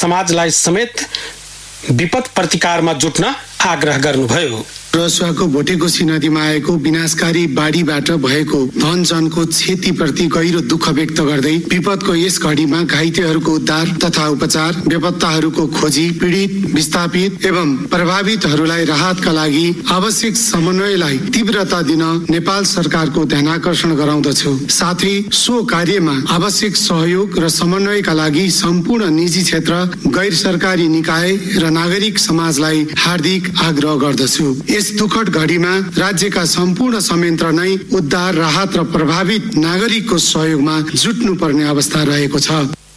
समाजलाई समेत विपद प्रतिकारमा जुट्न आग्रह गर्नुभयो। रसुवाको भोटेकोशी नदीमा आएको विनाशकारी बाढीबाट भएको धनजनको क्षतिप्रति गहिरो दुःख व्यक्त गर्दै विपदको यस घडीमा घाइतेहरूको उद्धार तथा उपचार, बेपत्ताहरूको खोजी, पीडित, विस्थापित एवं प्रभावितहरूलाई राहतका लागि आवश्यक समन्वयलाई तीव्रता दिन नेपाल सरकारको ध्यानाकर्षण गराउँदछु। साथै सो कार्यमा आवश्यक सहयोग र समन्वयका लागि सम्पूर्ण निजी क्षेत्र, गैर सरकारी निकाय र नागरिक समाजलाई हार्दिक आग्रह गर्दछु। यस दुखद घडीमा राज्यका सम्पूर्ण संयन्त्र नै उद्धार, राहत र प्रभावित नागरिकको सहयोगमा जुट्नुपर्ने अवस्था रहेको छ।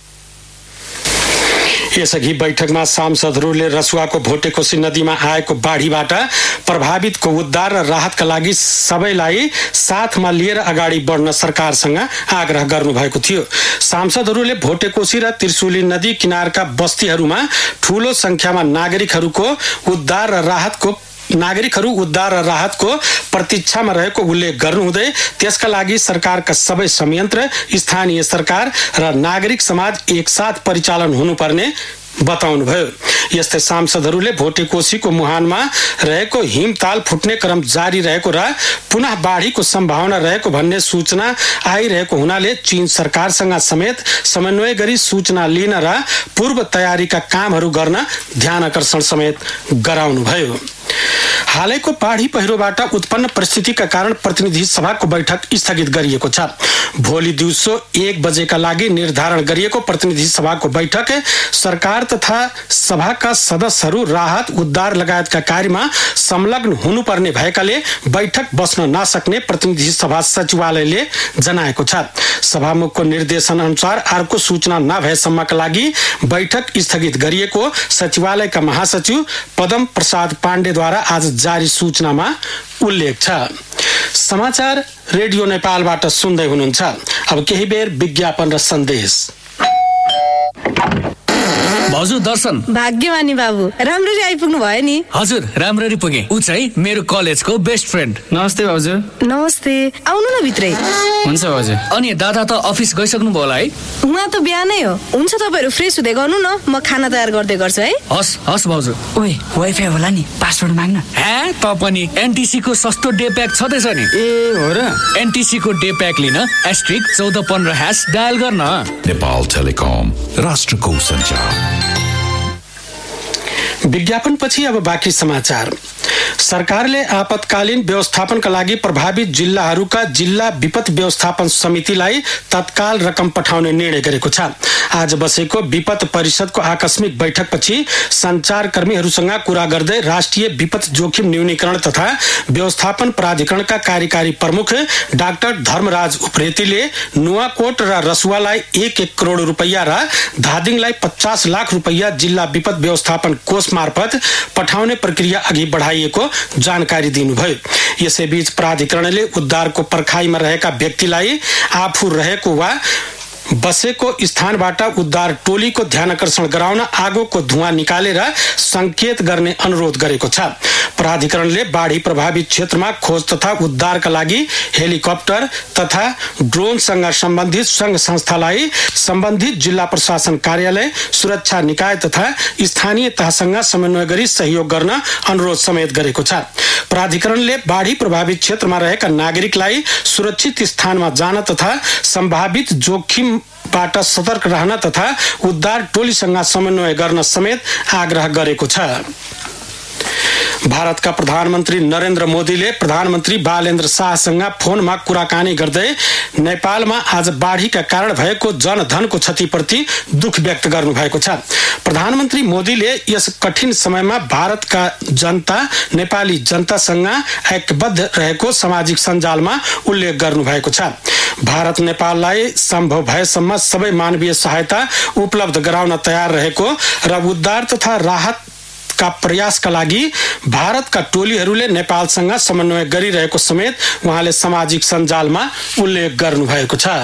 यसअघि बैठकमा सांसदहरूले रसुवाको भोटेकोशी नदीमा आएको बाढीबाट प्रभावितको उद्धार र राहतका लागि सबैलाई साथमा लिएर अगाडि बढ्न सरकारसँग आग्रह गर्नुभएको थियो। सांसदहरूले भोटेकोशी र त्रिशुली नदी किनारका बस्तीहरूमा ठूलो संख्यामा नागरिकहरू उद्धार र राहतको प्रतीक्षामा रहेको उल्लेख गर्नुहुँदै त्यसका लागि सरकारका सबै संयन्त्र, स्थानीय सरकार र नागरिक समाज एकसाथ परिचालन हुनुपर्ने बताउनुभयो। यस्तै सांसदहरूले भोटेकोशीको मुहानमा रहेको हिमताल फुट्ने क्रम जारी रहेको र पुनः बाढीको सम्भावना रहेको भन्ने सूचना आइरहेको हुनाले चीन सरकारसँग समेत समन्वय गरी सूचना लिन र पूर्व तयारीका कामहरू गर्न ध्यानकर्षण समेत गराउनुभयो। हालैको बाढी पहिरोबाट उत्पन्न परिस्थितिका कारण प्रतिनिधि सभाको बैठक स्थगित गरिएको छ। भोलि दिउँसो 1 बजेका लागि निर्धारण गरिएको प्रतिनिधि सभाको बैठक सरकार तथा सभाका सदस्यहरू राहत, उद्धार लगायतका कार्यमा संलग्न हुनुपर्ने भएकाले बैठक बस्न नसक्ने प्रतिनिधि सभा सचिवालयले जनाएको छ। सभामुखको निर्देशन अनुसार अर्को सूचना नभएसम्मका लागि बैठक स्थगित गरिएको सचिवालयका महासचिव पदम प्रसाद पाण्डेद्वारा आज जारी सूचनामा उल्लेख छ। समाचार रेडियो नेपालबाट सुन्दै हुनुहुन्छ। अब केही बेर विज्ञापन र सन्देश। भाउजू दर्शन। भाग्यमानी बाबु, राम्ररी आइपुग्नु भयो नि। हजुर, राम्ररी पुगे। उ चाहिँ मेरो कलेजको बेस्ट फ्रेन्ड। नमस्ते भाउजू। नमस्ते, आउनु न भित्रै। हुन्छ भाउजू। अनि दादा त अफिस गइसक्नु भयो होला है? उहाँ त बिहानै हो। हुन्छ, तपाईहरु फ्रेस हुँदै गर्नु न, म खाना तयार गर्दै गर्छु है। हस् भाउजू। ओइ, वाइफाई होला नि, पासवर्ड माग्न। हे, त पनि एनटीसी को सस्तो डे प्याक छदैछ नि। ए हो र? एनटीसी को डे प्याक लिन *1415# डायल गर्न। नेपाल टेलिकम, राष्ट्रको सञ्चार। विज्ञापनपछि अब बाँकी समाचार। सरकारले आपतकालीन व्यवस्थापनका लागि प्रभावित जिल्लाहरूका जिल्ला विपद व्यवस्थापन समितिलाई तत्काल रकम पठाउने निर्णय गरेको छ। आज बसेको विपद परिषदको आकस्मिक बैठकपछि सञ्चारकर्मीहरूसँग कुरा गर्दै राष्ट्रिय विपद जोखिम न्यूनीकरण तथा व्यवस्थापन प्राधिकरणका कार्यकारी प्रमुख डाक्टर धर्मराज उप्रेतीले नुवाकोट र रसुवालाई 1 करोड रुपैयाँ र धादिङलाई 50 लाख रुपैयाँ जिल्ला विपद व्यवस्थापन कोष मार्फत पठाउने प्रक्रिया अघि बढाइएको जानकारी दिनुभयो। यसैबीच प्राधिकरणले उद्धारको पर्खाइमा रहेका व्यक्तिलाई आफू रहेको वा बसेको स्थानबाट उद्धार टोलीको ध्यानकर्षण गराउन आगोको धुवाँ निकालेर संकेत गर्ने अनुरोध गरेको छ। प्राधिकरणले बाढी प्रभावित क्षेत्रमा खोज तथा उद्धारका लागि हेलिकप्टर तथा ड्रोनसँग सम्बन्धित संघ संस्थालाई सम्बन्धित जिल्ला प्रशासन कार्यालय, सुरक्षा निकाय तथा स्थानीय तहसँग समन्वय गरी सहयोग गर्न अनुरोध समेत गरेको छ। प्राधिकरणले बाढी प्रभावित क्षेत्रमा रहेका नागरिकलाई सुरक्षित स्थानमा जान तथा सम्भावित जोखिमबाट सतर्क रहन तथा उद्धार टोलीसँग समन्वय गर्न समेत आग्रह गरेको छ। भारतका प्रधानमन्त्री नरेन्द्र मोदीले प्रधानमन्त्री बालेन्द्र शाहसँग फोनमा कुराकानी गर्दै नेपालमा आज बाढीका कारण भएको जनधनको क्षतिप्रति दुःख व्यक्त गर्नुभएको छ। प्रधानमन्त्री मोदीले यस कठिन समयमा भारतका जनता नेपाली जनतासँग ऐक्यबद्ध रहेको सामाजिक सञ्जालमा उल्लेख गर्नुभएको छ। भारत नेपाललाई सम्भव भएसम्म सबै मानवीय सहायता उपलब्ध गराउन तयार रहेको र उद्धार तथा राहत का प्रयासका लागि भारतका टोलीहरूले नेपालसँग समन्वय गरिरहेको समेत उहाँले सामाजिक सञ्जालमा उल्लेख गर्नुभएको छ।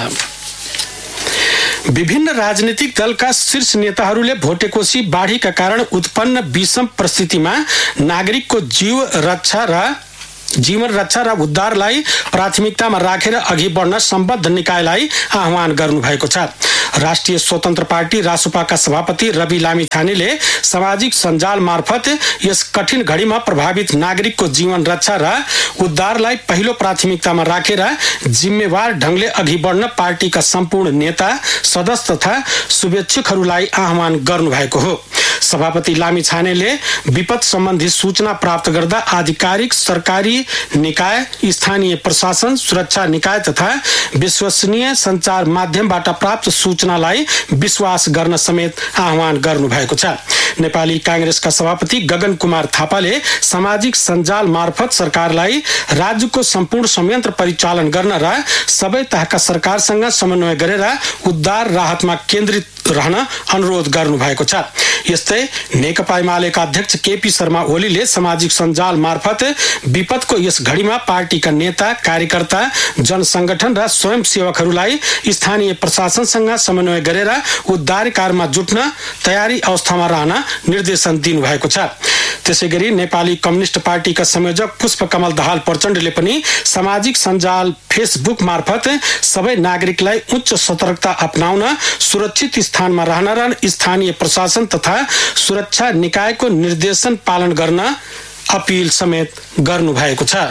विभिन्न राजनीतिक दलका शीर्ष नेताहरूले भोटेकोशी बाढीका कारण उत्पन्न विषम परिस्थितिमा नागरिकको जीव रक्षा र जीवन रक्षा र उद्धारलाई प्राथमिकतामा राखेर अघि बढ्न सम्बद्ध निकायलाई आह्वान गर्नुभएको छ। राष्ट्रिय स्वतन्त्र पार्टी रासुपाका सभापति रवि लामिछानेले सामाजिक सञ्जाल मार्फत यस कठिन घडीमा प्रभावित नागरिकको जीवन रक्षा र उद्धारलाई पहिलो प्राथमिकतामा राखेर जिम्मेवार ढंगले अघि बढ्न पार्टीका सम्पूर्ण नेता, सदस्य तथा शुभेच्छुकहरूलाई आह्वान गर्नुभएको हो। सभापति लामिछानेले विपद सम्बन्धी सूचना प्राप्त गर्दा आधिकारिक सरकारी निकाय, स्थानीय प्रशासन, सुरक्षा निकाय तथा विश्वसनीय सञ्चार माध्यमबाट प्राप्त सूचनालाई विश्वास गर्न समेत आह्वान गर्नुभएको छ। नेपाली कांग्रेसका सभापति गगन कुमार थापाले सामाजिक सञ्जाल मार्फत सरकारलाई राज्यको सम्पूर्ण संयन्त्र परिचालन गर्न र सबै तहका सरकारसँग समन्वय गरेर उद्धार राहतमा केन्द्रित रहन अनुरोध गर्नुभएको छ। यस्तै नेकपा एमालेका अध्यक्ष केपी शर्मा ओलीले सामाजिक सञ्जाल मार्फत विपदको यस घडीमा पार्टीका नेता, कार्यकर्ता, जनसंगठन र स्वयंसेवकहरूलाई स्थानीय प्रशासनसँग समन्वय गरेर उद्धार कार्यमा जुट्न तयारी अवस्थामा रहन निर्देशन दिनुभएको छ। त्यसैगरी नेपाली कम्युनिस्ट पार्टीका संयोजक पुष्पकमल दाहाल प्रचण्डले पनि सामाजिक सञ्जाल फेसबुक मार्फत सबै नागरिकलाई उच्च सतर्कता अपनाउन, सुरक्षित स्थानमा रहन र स्थानीय प्रशासन तथा सुरक्षा निकायको निर्देशन पालन गर्न अपील समेत गर्नुभएको छ।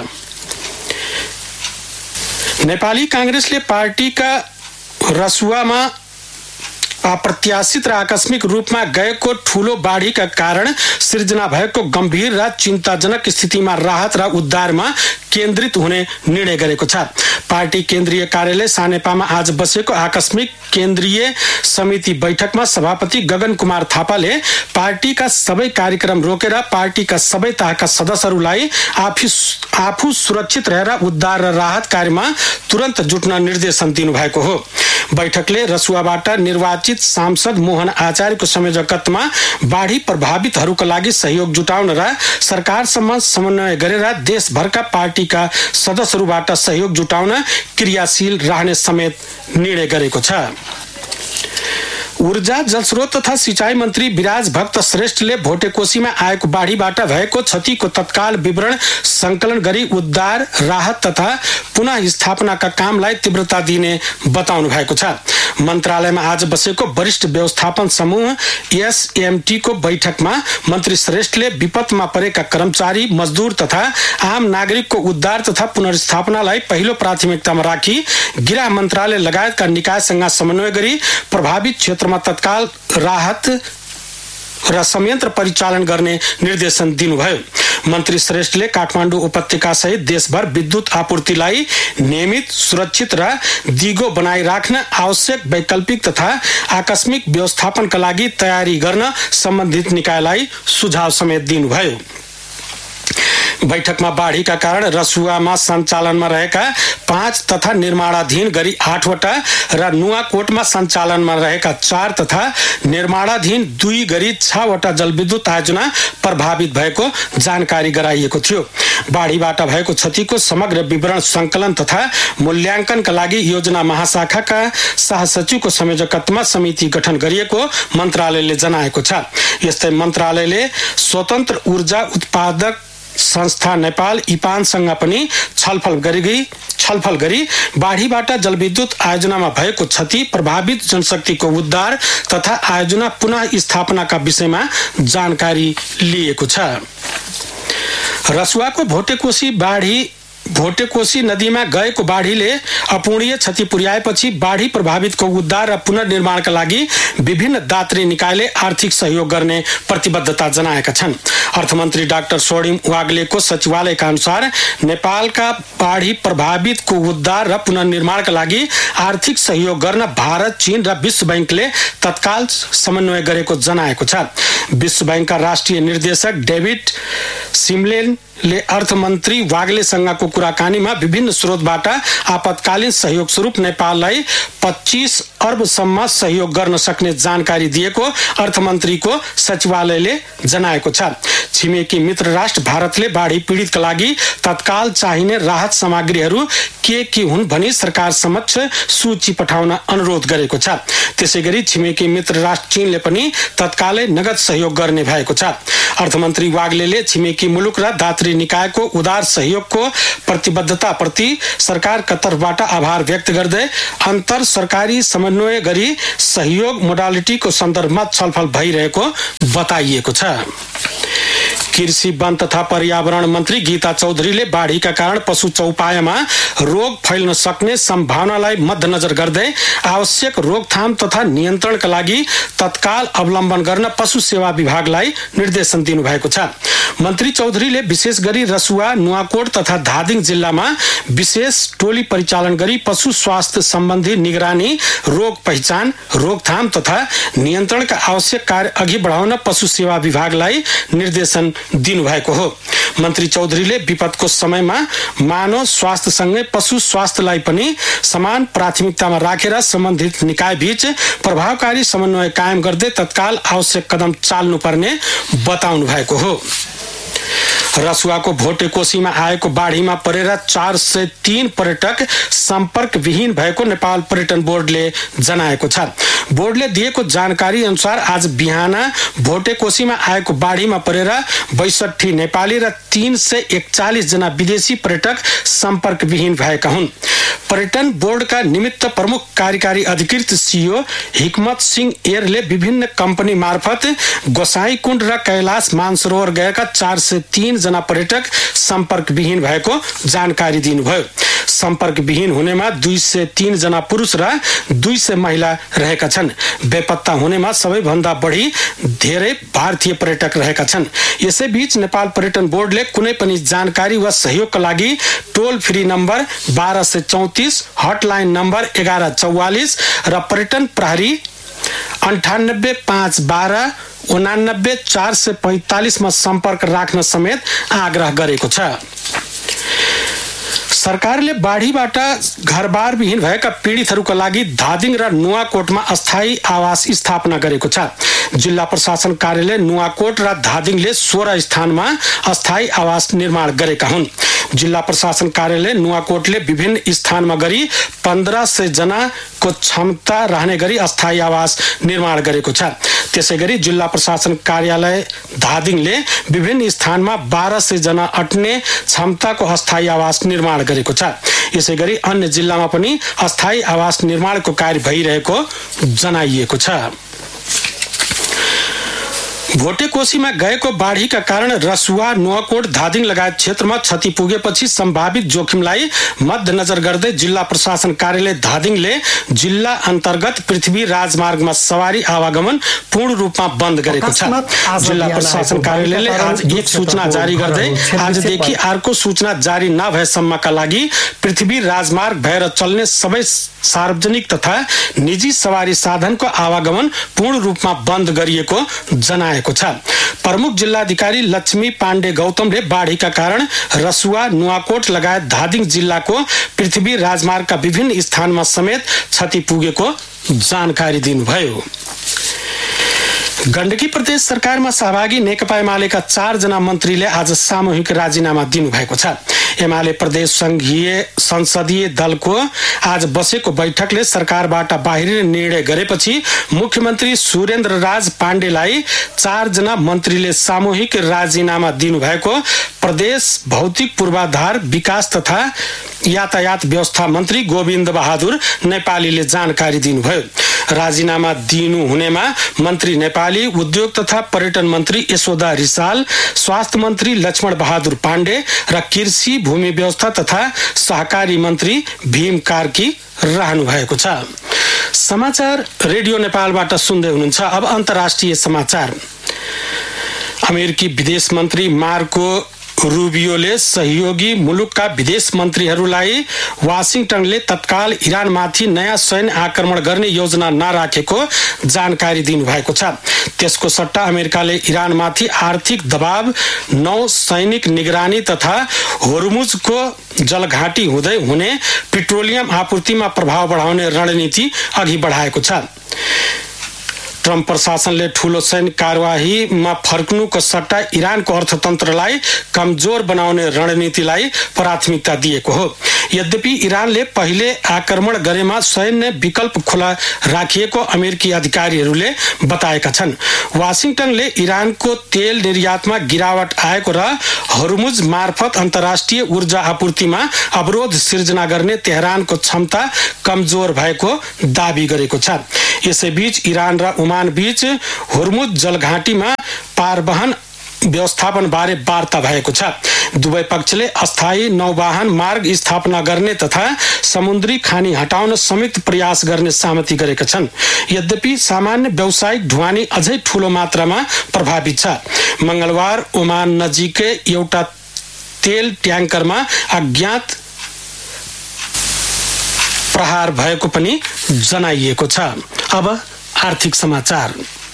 नेपाली कांग्रेसले पार्टीका रसुवामा अप्रत्याशित र आकस्मिक रूपमा गएको ठूलो बाढीका कारण सिर्जना भएको गम्भीर र चिन्ताजनक स्थितिमा राहत र उद्धारमा केन्द्रित हुने निर्णय गरेको छ। पार्टी केन्द्रीय कार्यालय सानेपामा आज बसेको आकस्मिक केन्द्रीय समिति बैठकमा सभापति गगन कुमार थापाले पार्टीका सबै कार्यक्रम रोकेर पार्टीका सबै तहका सदस्यहरूलाई आफू सुरक्षित रहेर उद्धार र राहत कार्यमा तुरन्त जुट्न निर्देशन दिनुभएको हो। बैठकले रसुवाबाट निर्वाचित सांसद मोहन आचार्यको संयोजकत्वमा बाढी प्रभावितहरूका लागि सहयोग जुटाउन र सरकारसम्म समन्वय गरेर देशभरका पार्टीका सदस्यहरूबाट सहयोग जुटाउन क्रियाशील रहने समेत निर्णय गरेको छ। ऊर्जा, जलस्रोत तथा सिंचाई मन्त्री विराज भक्त श्रेष्ठले भोटेकोशीमा आएको बाढीबाट भएको क्षतिको तत्काल विवरण संकलन गरी उद्धार, राहत तथा पुनः स्थापनाका कामलाई तीव्रता दिने बताउनु भएको छ। मन्त्रालयमा आज बसेको वरिष्ठ व्यवस्थापन समूह एसएमटी को बैठकमा मन्त्री श्रेष्ठले विपदमा परेका कर्मचारी, मजदूर तथा आम नागरिकको उद्धार तथा पुनर्स्थापनालाई पहिलो प्राथमिकतामा राखी गृह मन्त्रालय लगायतका निकायसँग समन्वय गरी प्रभावित क्षेत्रमा तत्काल राहत र संयन्त्र परिचालन गर्ने निर्देशन दिनुभयो। मन्त्री श्रेष्ठले काठमाडौँ उपत्यका सहित देशभर विद्युत आपूर्तिलाई नियमित, सुरक्षित र दिगो बनाइ राख्न आवश्यक वैकल्पिक तथा आकस्मिक व्यवस्थापनका लागि तयारी गर्न सम्बन्धित निकायलाई सुझाव समेत दिनुभयो। बैठकमा बाढीका कारण रसुवामा सञ्चालनमा रहेका 5 तथा निर्माणाधीन गरी 8 वटा र नुवाकोटमा सञ्चालनमा रहेका 4 तथा निर्माणाधीन 2 गरी 6 वटा जलविद्युत आयोजना प्रभावित भएको जानकारी गराइएको थियो। बाढीबाट भएको क्षतिको समग्र विवरण संकलन तथा मूल्याङ्कनका लागि योजना महाशाखाका सहसचिवको संयोजकत्वमा समिति गठन गरिएको मन्त्रालयले जनाएको छ। यस्तै मन्त्रालयले स्वतन्त्र ऊर्जा उत्पादक संस्था नेपाल इपानसँग पनि छलफल गरी बाढीबाट जलविद्युत आयोजनामा भएको क्षति, प्रभावित जनशक्तिको उद्धार तथा आयोजना पुनः स्थापनाका विषयमा जानकारी लिएको छ। रसुवाको भोटेकोशी नदीमा गएको बाढीले अपूर्णीय क्षति पुर्याएपछि बाढी प्रभावितको उद्धार र पुनर्निर्माणका लागि विभिन्न दात्री निकायले आर्थिक सहयोग गर्ने प्रतिबद्धता जनाएका छन्। अर्थमन्त्री डाक्टर स्वर्णिम वाग्लेको सचिवालयका अनुसार नेपालका बाढी प्रभावितको उद्धार र पुनर्निर्माणका लागि आर्थिक सहयोग गर्न भारत, चीन र विश्व बैंकले तत्काल समन्वय गरेको जनाएको छ। विश्व बैंकका राष्ट्रिय निर्देशक डेभिड सिमलेनले अर्थमन्त्री वाग्लेसँगको कुराकानीमा विभिन्न स्रोतबाट आपतकालीन सहयोग स्वरूप नेपाललाई 25 अर्बसम्म सहयोग गर्न सक्ने जानकारी दिएको अर्थमन्त्रीको सचिवालयले जनाएको छ। छिमेकी मित्र राष्ट्र भारतले बाढी पीडितका लागि तत्काल चाहिने राहत सामग्रीहरू के हुन् भनी सरकार समक्ष सूची पठाउन अनुरोध गरेको छ। त्यसैगरी छिमेकी मित्र राष्ट्र चीनले पनि तत्कालै नगद सहयोग गर्ने भएको छ। अर्थमन्त्री वाग्लेले छिमेकी मुलुक र दात्री निकायको उदार सहयोगको प्रतिबद्धताप्रति सरकारका तर्फबाट आभार व्यक्त गर्दै अन्तर सरकारी समन्वय गरी सहयोग मोडालिटीको सन्दर्भमा छलफल भइरहेको बताइएको छ। कृषि वन तथा पर्यावरण मन्त्री गीता चौधरीले बाढीका कारण पशु चौपायामा रोग फैल्न सक्ने सम्भावनालाई मध्यनजर गर्दै आवश्यक रोकथाम तथा नियन्त्रणका लागि तत्काल अवलम्बन गर्न पशु सेवा विभागलाई निर्देशन दिनुभएको छ। मन्त्री चौधरीले विशेष गरी रसुवा, नुवाकोट तथा धादिङ जिल्लामा विशेष टोली परिचालन गरी पशु स्वास्थ्य सम्बन्धी निगरानी, रोग पहिचान, रोकथाम तथा नियन्त्रणका आवश्यक कार्य अघि बढाउन पशु सेवा विभागलाई निर्देशन दिनुभएको हो। मन्त्री चौधरीले विपदको समयमा मानव स्वास्थ्यसँगै पशु स्वास्थ्यलाई पनि समान प्राथमिकतामा राखेर सम्बन्धित निकाय बीच प्रभावकारी समन्वय कायम गर्दै तत्काल आवश्यक कदम चाल्नुपर्ने बताउनु भएको हो। रसुवाको भोटेकोसीमा आएको बाढीमा परेर 403 पर्यटक सम्पर्क विहीन भएको नेपाल पर्यटन बोर्डले जनाएको छ। बोर्डले दिएको जानकारी अनुसार आज बिहान भोटेकोसीमा आएको बाढीमा परेर 62 नेपाली र 341 जना विदेशी पर्यटक सम्पर्क विहीन भएका हुन्। पर्यटन बोर्डका निमित्त प्रमुख कार्यकारी अधिकृत सीईओ हिकमत सिंह एरले विभिन्न कम्पनी मार्फत गोसाईकुण्ड र कैलाश मानसरोवर गएका 403 जना पर्यटक सम्पर्क विहीन भएको जानकारी दिनुभयो। सम्पर्क विहीन हुनेमा 203 जना पुरुष र 200 महिला रहेका छन्। बेपत्ता हुनेमा सबैभन्दा बढी धेरै भारतीय पर्यटक रहेका छन्। यसैबीच नेपाल पर्यटन बोर्डले कुनै पनि जानकारी वा सहयोगका लागि टोल फ्री नम्बर 1234, हटलाइन नम्बर 1144 र पर्यटन प्रहरी 98 512 89 445 मा सम्पर्क राख्न समेत आग्रह गरेको छ। सरकारले बाढीबाट घरबार विहीन भएका पीडितहरूका लागि धादिङ र नुवाकोटमा अस्थायी आवास स्थापना गरेको छ। जिल्ला प्रशासन कार्यालय नुवाकोट र धादिङले 16 स्थानमा अस्थायी आवास निर्माण गरेका हुन्। जिल्ला प्रशासन कार्यालय नुवाकोटले विभिन्न स्थानमा गरी 1500 जनाको क्षमता रहने गरी अस्थायी आवास निर्माण गरेको छ। त्यसैगरी जिल्ला प्रशासन कार्यालय धादिङले विभिन्न स्थानमा 1200 जना अट्ने क्षमताको अस्थायी आवास निर्माण गरेको छ। यसैगरी अन्य जिल्लामा पनि अस्थायी आवास निर्माणको कार्य भइरहेको जनाइएको छ। भोटेकोसीमा गएको बाढीका कारण रसुवा, नुवाकोट, धादिङ लगायत क्षेत्रमा क्षति पुगेपछि सम्भावित जोखिमलाई मध्यनजर गर्दै जिल्ला प्रशासन कार्यालय धादिङले जिल्ला अन्तर्गत पृथ्वी राजमार्गमा सवारी आवागमन पूर्ण रूपमा बन्द गरेको छ। जिल्ला प्रशासन कार्यालयले आज एक सूचना जारी गर्दै आजदेखि अर्को सूचना जारी नभएसम्मका लागि पृथ्वी राजमार्ग भएर चल्ने सबै सार्वजनिक तथा निजी सवारी साधनको आवागमन पूर्ण रूपमा बन्द गरिएको जनाएको छ। प्रमुख जिल्लाधिकारी लक्ष्मी पाण्डे गौतमले बाढीका कारण रसुवा, नुवाकोट लगायत धादिङ जिल्लाको पृथ्वी राजमार्गका विभिन्न स्थानमा समेत क्षति पुगेको जानकारी दिनुभयो। गण्डकी प्रदेश सरकारमा सहभागी नेकपा एमालेका 4 जना मन्त्रीले आज सामूहिक राजीनामा दिनुभएको छ। एमाले प्रदेश संसदीय दलको आज बसेको बैठकले सरकारबाट बाहिरिने निर्णय गरेपछि मुख्यमन्त्री सुरेन्द्र राज पाण्डेलाई 4 जना मन्त्रीले सामूहिक राजीनामा दिनुभएको प्रदेश भौतिक पूर्वाधार विकास तथा यातायात व्यवस्था मन्त्री गोविन्द बहादुर नेपालीले जानकारी दिनुभयो। राजीनामा दिनु हुनेमा मन्त्री नेपाली, उद्योग तथा पर्यटन मन्त्री यशोदा रिसाल, स्वास्थ्य मन्त्री लक्ष्मण बहादुर पाण्डे र कृषि, भूमि व्यवस्था तथा सहकारी मन्त्री भीम कार्की रहनु भएको छ। समाचार रेडियो नेपालबाट सुन्दै हुनुहुन्छ। अब अन्तर्राष्ट्रिय समाचार। अमेरिकी विदेश मन्त्री मार्को रूबियोले सहयोगी मुलुकका विदेश मन्त्रीहरूलाई वाशिंगटनले तत्काल इरानमाथि नयाँ सैन्य आक्रमण गर्ने योजना नराखेको जानकारी दिनुभएको छ। त्यसको सट्टा अमेरिकाले इरानमाथि आर्थिक दबाव, नौ सैनिक निगरानी तथा होर्मुजको जलघाटी हुँदै हुने पेट्रोलियम आपूर्तिमा प्रभाव बढाउने रणनीति अघि बढाएको छ। ट्रम्प प्रशासनले ठूलो सैन्य कार्यवाहीमा फर्कनुको सट्टा इरानको अर्थतन्त्रलाई कमजोर बनाउने रणनीतिलाई प्राथमिकता दिएको हो। यद्यपि इरानले पहिले आक्रमण गरेमा सैन्य विकल्प खुला राखिएको अमेरिकी अधिकारीहरूले बताएका छन्। वाशिंगटनले इरानको तेल निर्यातमा गिरावट आएको र हर्मुज मार्फत अन्तर्राष्ट्रिय ऊर्जा आपूर्तिमा अवरोध सिर्जना गर्ने तेहरानको क्षमता कमजोर भएको दावी गरेको छ। यसैबीच इरान र ओमान बीच हर्मुज जलघाटीमा पारवहन व्यवस्थापन बारे वार्ता भएको छ। दुवै पक्षले अस्थायी नौवाहन मार्ग स्थापना गर्ने तथा समुद्री खानी हटाउन संयुक्त प्रयास गर्ने सहमति गरेका छन्। यद्यपि सामान्य व्यावसायिक ढुवानी अझै ठूलो मात्रामा प्रभावित छ। मंगलबार ओमान नजिकै एउटा तेल ट्याङ्करमा अज्ञात प्रहार भएको पनि जनाइएको छ। अब आर्थिक समाचार।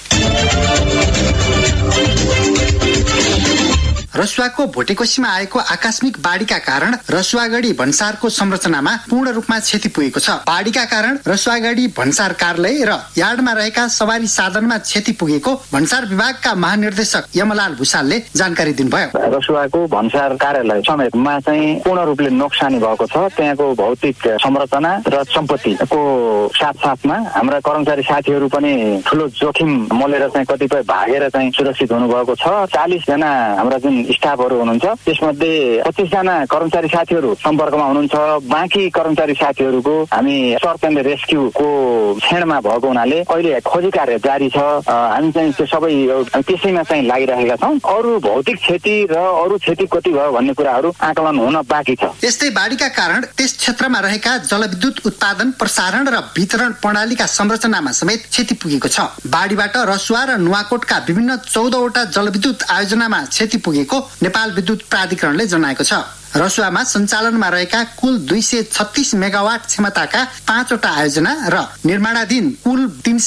रसुवाको भोटेकोसीमा आएको आकस्मिक बाढीका कारण रसुवागढी भन्सारको संरचनामा पूर्ण रूपमा क्षति पुगेको छ। बाढीका कारण रसुवागढी भन्सार कार्यालय र यार्डमा रहेका सवारी साधनमा क्षति पुगेको भन्सार विभागका महानिर्देशक यमलाल भुसालले जानकारी दिनुभयो। रसुवाको भन्सार कार्यालय समेतमा चाहिँ पूर्ण रूपले नोक्सानी भएको छ। त्यहाँको भौतिक संरचना र सम्पत्तिको साथसाथमा हाम्रा कर्मचारी साथीहरू पनि ठूलो जोखिम मोलेर चाहिँ कतिपय भागेर चाहिँ सुरक्षित हुनुभएको छ। 40 जना हाम्रा जुन स्टाफहरू हुनुहुन्छ त्यसमध्ये 25 जना कर्मचारी साथीहरू सम्पर्कमा हुनुहुन्छ। बाँकी कर्मचारी साथीहरूको हामी सर्च एन्ड रेस्क्युको क्षणमा भएको हुनाले अहिले खोजी कार्य जारी छ। हामी चाहिँ त्यो सबै त्यसैमा चाहिँ लागिरहेका छौँ। अरू भौतिक क्षति र अरू क्षति कति भयो भन्ने कुराहरू आकलन हुन बाँकी छ। यस्तै बाढीका कारण त्यस क्षेत्रमा रहेका जलविद्युत उत्पादन प्रसारण र वितरण प्रणालीका संरचनामा समेत क्षति पुगेको छ। बाढीबाट रसुवा र नुवाकोटका विभिन्न 14 वटा जलविद्युत आयोजनामा क्षति पुगेको नेपाल विद्युत प्राधिकरणले जनाएको छ। रसुवामा सञ्चालनमा रहेका कुल 236 मेगावाट क्षमताका 5 वटा आयोजना र निर्माणाधीन कुल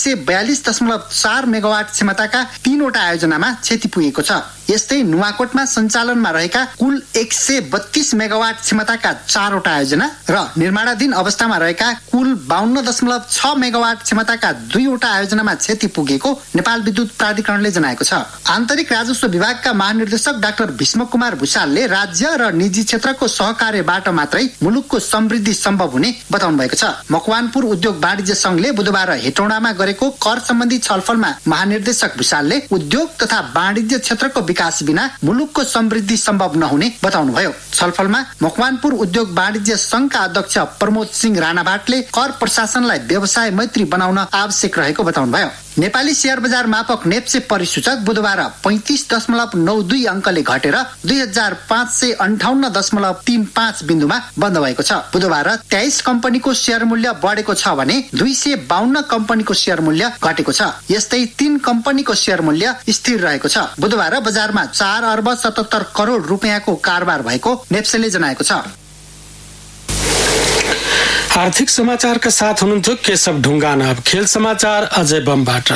342.4 मेगावाट क्षमताका 3 वटा आयोजनामा क्षति पुगेको छ। यस्तै नुवाकोटमा सञ्चालनमा रहेका कुल 132 मेगावाट क्षमताका 4 वटा आयोजना र निर्माणाधीन अवस्थामा रहेका कुल 52.6 मेगावाट क्षमताका 2 वटा आयोजनामा क्षति पुगेको नेपाल विद्युत प्राधिकरणले जनाएको छ। आन्तरिक राजस्व विभागका महानिर्देशक डाक्टर भीष्म कुमार भुसालले राज्य र निजी क्षेत्रको सहकार्यबाट मात्रै मुलुकको समृद्धि सम्भव हुने बताउनु भएको छ। मकवानपुर उद्योग वाणिज्य संघले बुधबार हेटौडामा गरेको कर सम्बन्धी छलफलमा महानिर्देशक भुसालले उद्योग तथा वाणिज्य क्षेत्रको विकास बिना मुलुकको समृद्धि सम्भव नहुने बताउनुभयो। छलफलमा मकवानपुर उद्योग वाणिज्य संघका अध्यक्ष प्रमोद सिंह राणाभाटले कर प्रशासनलाई व्यवसाय मैत्री बनाउन आवश्यक रहेको बताउनुभयो। नेपाली शेयर बजार मापक नेप्से परिसूचक बुधबार 35.92 अङ्कले घटेर 2558.35 बिन्दुमा बन्द भएको छ। बुधबार 23 कम्पनीको शेयर मूल्य बढेको छ भने 252 कम्पनीको शेयर मूल्य घटेको छ। यस्तै 3 कम्पनीको शेयर मूल्य स्थिर रहेको छ। बुधबार बजारमा 4 अर्ब 77 करोड रुपियाँको कारोबार भएको नेप्सेले जनाएको छ। आर्थिक समाचारका साथ हुनुहुन्थ्यो केशव ढुङ्गाना। अब खेल समाचार अजय बमबाट।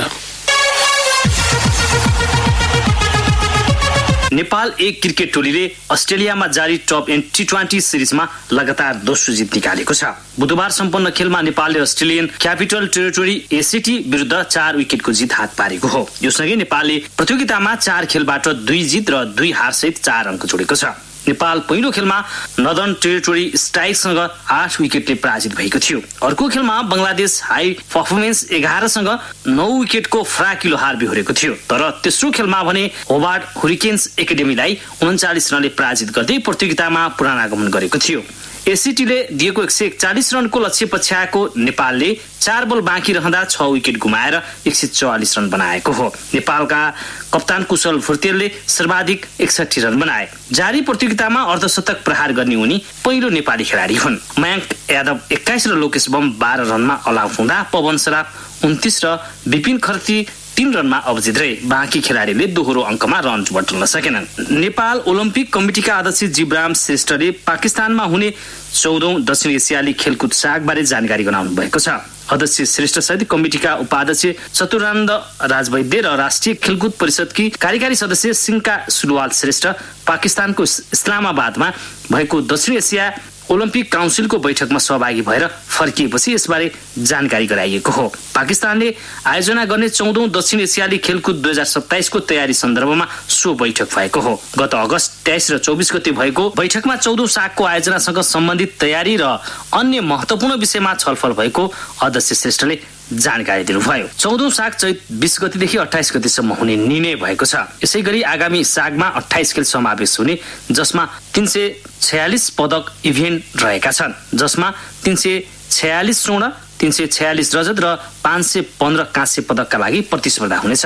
नेपाल एक क्रिकेट टोलीले अस्ट्रेलियामा जारी टप एन्ड T20 सिरिजमा लगातार दोस्रो जित निकालेको छ। बुधबार सम्पन्न खेलमा नेपालले अस्ट्रेलियन क्यापिटल टेरिटोरी ACT विरुद्ध 4 विकेटको जित हात पारेको हो। यो सँगै नेपालले प्रतियोगितामा 4 खेलबाट 2 जित र 2 हारसहित 4 अङ्क जोडेको छ। नेपाल पहिलो खेलमा नर्दर्न टेरिटोरी स्ट्राइकसँग 8 विकेटले पराजित भएको थियो। अर्को खेलमा बंगलादेश हाई पर्फर्मेन्स 11 सँग 9 विकेटको फराकिलो हार बिहोरेको थियो। तर तेस्रो खेलमा भने होबार्ट हुरिकेन्स एकाडेमीलाई 39 रनले पराजित गर्दै प्रतियोगितामा पुनरागमन गरेको थियो। एसीटीले दिएको 141 रनको लक्ष्य पछ्याएको नेपालले 4 बल बाँकी रहँदा 6 विकेट गुमाएर 144 रन बनाएको हो। नेपालका कप्तान कुशल फुर्तेलले सर्वाधिक 61 रन बनाए। जारी प्रतियोगितामा अर्धशतक प्रहार गर्ने उनी पहिलो नेपाली खेलाडी हुन्। मयंक यादव 21 र लोकेश बम 12 रनमा अल आउट हुँदा पवन सराफ 29 र विपिन खर्ती 3 रनमा अवजित रहे। बाँकी खेलाडीले दोहोरो अङ्कमा रन बटुल्न सकेनन्। नेपाल ओलम्पिक कमिटिका अध्यक्ष जीवराम श्रेष्ठले पाकिस्तानमा हुने 14औं दक्षिण एसियाली खेलकुद सागबारे जानकारी गराउनु भएको छ। अध्यक्ष श्रेष्ठ सहित कमिटिका उपाध्यक्ष चतुरानन्द राजवैद्य र राष्ट्रिय खेलकुद परिषदकी कार्यकारी सदस्य सिंका सुलवाल श्रेष्ठ पाकिस्तानको इस्लामाबादमा भएको दक्षिण एसिया ओलम्पिक काउन्सिलको बैठकमा सहभागी भएर फर्किएपछि यसबारे जानकारी गराइएको हो। पाकिस्तानले आयोजना गर्ने 14औं दक्षिण एसियाली खेलकुद 2027 को तयारी सन्दर्भमा सो बैठक भएको हो। गत अगस्त 23 र 24 गते भएको बैठकमा 14औं सागको आयोजनासँग सम्बन्धित तयारी र अन्य महत्त्वपूर्ण विषयमा छलफल भएको अध्यक्ष श्रेष्ठले जानकारी दिनुभयो। 14औं साग चैत 20 गतेदेखि 28 गतेसम्म हुने निर्णय भएको छ। यसैगरी आगामी सागमा 28 खेल समावेश हुने, जसमा 346 पदक इभेन्ट रहेका छन्, जसमा 346 स्वर्ण, 346 रजत र 515 काँस्य पदकका लागि प्रतिस्पर्धा हुनेछ।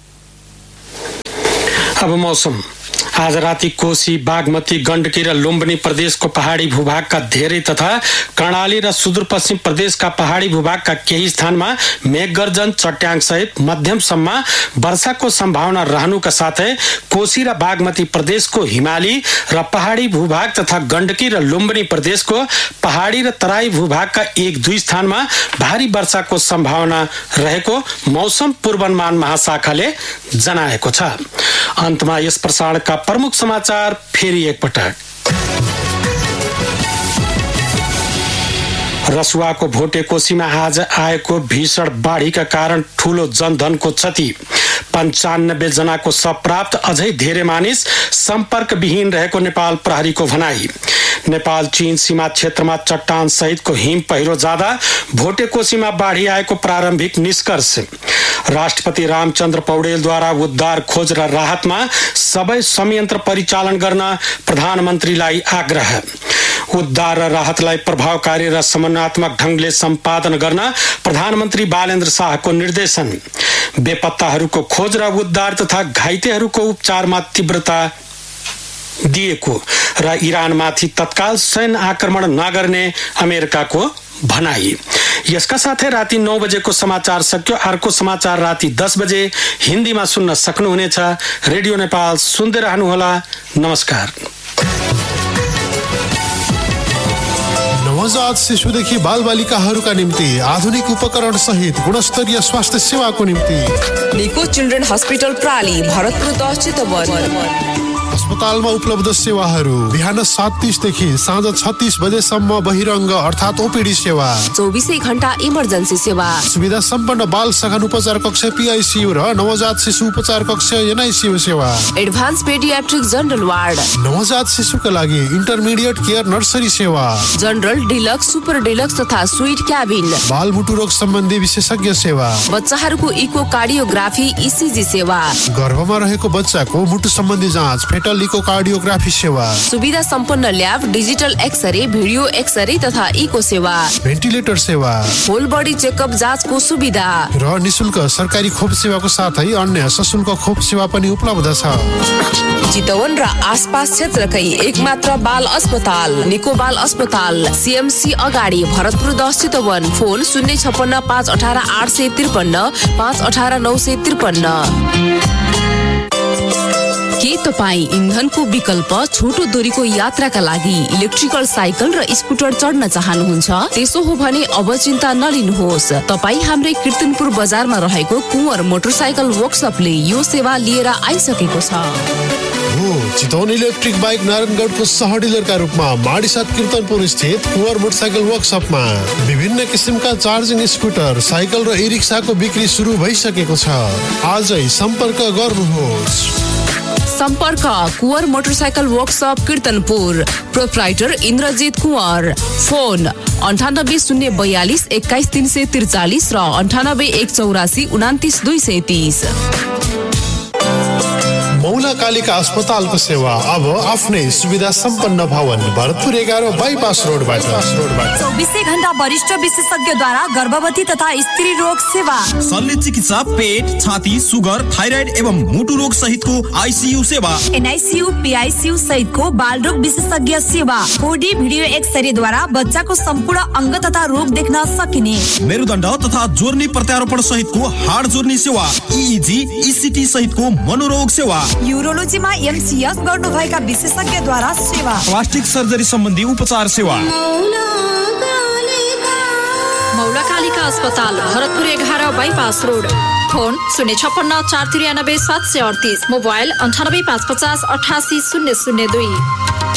अब मौसम। आज राति कोशी, बागमती, गण्डकी र लुम्बिनी प्रदेशको पहाडी भूभागका धेरै तथा कर्णाली र सुदूरपश्चिम प्रदेशका पहाडी भूभागका केही स्थानमा मेघगर्जन, चट्याङ सहित मध्यमसम्म वर्षाको सम्भावना रहनुका साथै कोशी र बागमती प्रदेशको हिमाली र पहाडी भूभाग तथा गण्डकी र लुम्बिनी प्रदेशको पहाडी र तराई भूभागका 1-2 स्थानमा भारी वर्षाको सम्भावना रहेको मौसम पूर्वानुमान महाशाखाले जनाएको छ। अन्तमा यस प्रसारणका प्रमुख समाचार फेरि एकपटक। रसुवाको भोटेकोशीमा आज आएको भीषण बाढीका कारण ठूलो जनधनको क्षति, 95 जनाको शव प्राप्त, अझै धेरै मानिस सम्पर्कविहीन रहेको नेपाल प्रहरीको भनाई। नेपाल चीन सीमा क्षेत्रमा चट्टान सहितको हिम पहिरो जाँदा भोटेकोशीमा बाढी आएको प्रारम्भिक निष्कर्ष। राष्ट्रपति रामचन्द्र पौडेलद्वारा उद्धार खोज र राहतमा सबै संयन्त्र परिचालन गर्न प्रधानमन्त्रीलाई आग्रह। उद्धार र राहतलाई प्रभावकारी र समन्वयात्मक ढंगले सम्पादन गर्न प्रधानमन्त्री बालेन्द्र शाहको निर्देशन। बेपत्ताहरूको खोज र उद्धार तथा घाइतेहरूको उपचारमा तीव्रता दिएको र इरानमाथि तत्काल सैन्य आक्रमण नगर्ने अमेरिकाको भनाई। यसका साथै राति 9 बजेको समाचार सक्यो। अर्को समाचार राति 10 बजे हिन्दीमा सुन्न सक्नुहुनेछ। रेडियो नेपाल सुन्दै रहनुहोला। नमस्कार। नवजात शिशुदेखि बालबालिकाहरूका निम्ति आधुनिक उपकरण सहित गुणस्तरीय स्वास्थ्य सेवाको निम्ति निको चिल्ड्रेन हस्पिटल प्राली, भरतपुर 10 चितवन। अस्पतालमा उपलब्ध सेवाहरू: बिहान 7:30 देखि साँझ 36 बजेसम्म बहिरङ्ग अर्थात् ओपीडी सेवा, 24 घण्टा इमर्जेन्सी सेवा, सुविधा सम्पन्न बाल सघन उपचार कक्ष PICU र नवजात शिशु उपचार कक्ष NICU सेवा, एडभान्स पेडियाट्रिक जनरल वार्ड, नवजात शिशुका लागि इन्टरमिडिएट केयर नर्सरी सेवा, जनरल, डिलक्स, सुपर डिलक्स तथा स्वीट क्याबिन, बाल मुटु रोग सम्बन्धी विशेषज्ञ सेवा, बच्चाहरूको इको कार्डियोग्राफी ECG सेवा, गर्भमा रहेको बच्चाको मुटु सम्बन्धी जाँच फेटल इकोकार्डियोग्राफी सेवा, सुविधा सम्पन्न lab, digital x-ray, video x-ray तथा इको सेवा, भेन्टिलेटर सेवा, होल बडी चेकअप जाँचको सुविधा र निशुल्क सरकारी खोप सेवाको साथै अन्य सशुल्क खोप सेवा पनि उपलब्ध छ। चितवन र आसपास क्षेत्रकै एकमात्र बाल अस्पताल निको बाल अस्पताल, CMC अगाडि, भरतपुर 10 चितवन। फोन 056 518 853 518 953। के तपाईँ इन्धनको विकल्प छोटो दूरीको यात्राका लागि इलेक्ट्रिकल साइकल र स्कुटर चढ्न चाहनुहुन्छ? त्यसो हो भने अब चिन्ता नलिनुहोस्। तपाईँ हाम्रै कीर्तनपुर बजारमा रहेको कुँवर मोटरसाइकल वर्कसपले यो सेवा लिएर आइसकेको छ। चितवन इलेक्ट्रिक बाइक नारायणगढको सह डिलरका रूपमा माडीसाथ कीर्तनपुर स्थित कुँवर मोटरसाइकल वर्कसपमा विभिन्न किसिमका चार्जिङ स्कुटर, साइकल र ई-रिक्साको बिक्री सुरु भइसकेको छ। आजै सम्पर्क गर्नुहोस्। सम्पर्क Kunwar motorcycle workshop कीर्तनपुर, proprietor Indrajit Kunwar. Phone 98 042 21 343 र 98 184 29 230। मौला कालिका अस्पतालको सेवा अब आफ्नै सुविधा सम्पन्न भवन, भरतपुर 11 बाइपास रोडबाट 24 घण्टा वरिष्ठ विशेषज्ञद्वारा गर्भवती तथा स्त्री रोग सेवा, शल्य चिकित्सा, पेट, छाती, सुगर, थाइराइड एवं मुटु रोग सहितको ICU सेवा, NICU PICU सहितको बाल रोग विशेषज्ञ सेवा, 4D भिडियो एक्सरे द्वारा बच्चाको सम्पूर्ण अङ्ग तथा रोग देख्न सकिने, मेरुदण्ड तथा जोर्नी प्रत्यारोपण सहितको हाड जोर्नी सेवा, EEG ECT सहितको मनोरोग सेवा, यूरोलोजीमा MCS गर्नुभएका विशेषज्ञद्वारा सेवा, प्लास्टिक सर्जरी सम्बन्धी उपचार सेवा। मौला कालिका अस्पताल, Bharatpur 11 bypass road. Phone 056 493 738, mobile 98 550 88 002।